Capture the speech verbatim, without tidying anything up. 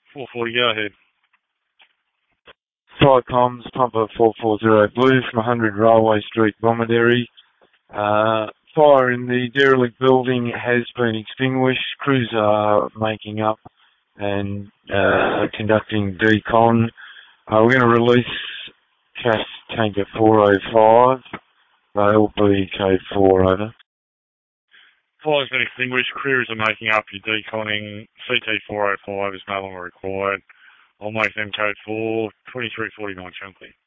four forty, go ahead. Fire comms, Pumper four four zero Blue from one hundred Railway Street, Bomaderry. Uh, fire in the derelict building has been extinguished. Crews are making up and uh, conducting decon. Uh, we're going to release C A S Tanker four oh five, L B K four, over. Fire's been extinguished. Crews are making up. You're deconning. C T four oh five is no longer required. I'll make them code four, twenty-three forty-nine Chunkley.